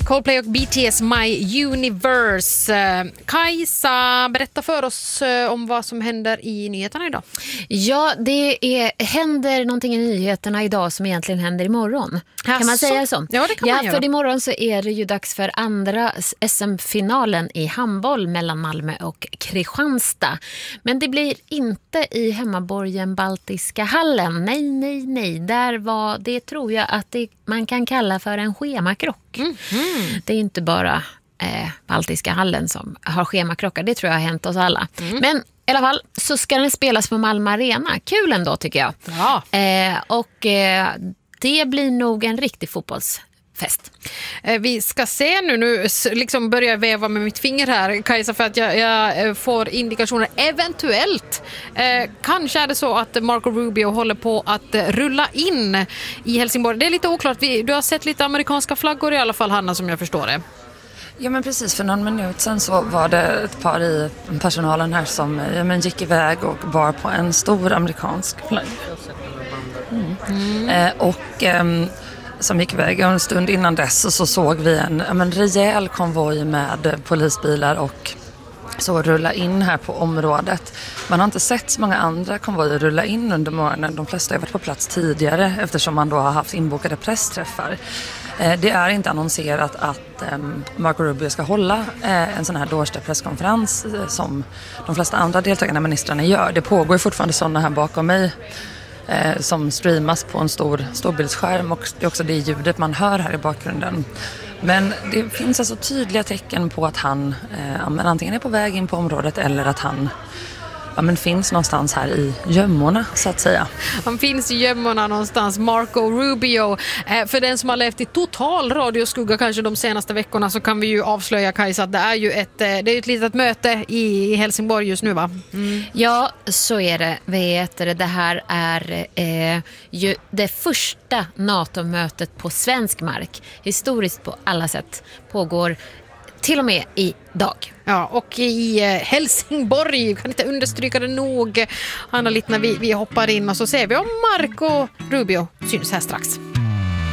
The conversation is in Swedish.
Coldplay och BTS My Universe. Kajsa, berätta för oss om vad som händer i nyheterna idag. Ja, händer någonting i nyheterna idag som egentligen händer imorgon. Kan man säga så? Ja, det kan man göra. För imorgon så är det ju dags för andra SM-finalen i handboll mellan Malmö och Kristianstad. Men det blir inte i hemmaborgen Baltiska hallen. Nej. Det tror jag att man kan kalla för en schemakrock. Det är inte bara Baltiska hallen som har schemakrockar. Det tror jag har hänt oss alla. Men i alla fall så ska den spelas på Malmö Arena. Kul ändå tycker jag. Ja. Det blir nog en riktig fotbollsfest. Vi ska se nu liksom börjar jag väva med mitt finger här, Kajsa, för att jag får indikationer. Eventuellt kanske är det så att Marco Rubio håller på att rulla in i Helsingborg. Det är lite oklart. Du har sett lite amerikanska flaggor i alla fall, Hanna, som jag förstår det. Ja, men precis, för någon minut sen så var det ett par i personalen här som gick iväg och bar på en stor amerikansk flagg. Som gick iväg. En stund innan dess så såg vi en rejäl konvoj med polisbilar och så rulla in här på området. Man har inte sett så många andra konvojer rulla in under morgonen. De flesta har varit på plats tidigare eftersom man då har haft inbokade pressträffar. Det är inte annonserat att Marco Rubio ska hålla en sån här presskonferens som de flesta andra deltagande ministrarna gör. Det pågår fortfarande sådana här bakom mig som streamas på en storbildsskärm, och det är också det ljudet man hör här i bakgrunden. Men det finns alltså tydliga tecken på att han antingen är på väg in på området eller att han finns någonstans här i gömmorna, så att säga. Han finns i gömmorna någonstans, Marco Rubio. För den som har levt i total radioskugga kanske de senaste veckorna, så kan vi ju avslöja, Kajsa, att det är ju ett litet möte i Helsingborg just nu, va? Ja, så är det. Det här är ju det första NATO-mötet på svensk mark. Historiskt på alla sätt. Pågår till och med idag. Ja, och i Helsingborg, kan inte understryka det nog, Anna Littna, vi hoppar in och så ser vi om Marco Rubio syns här strax.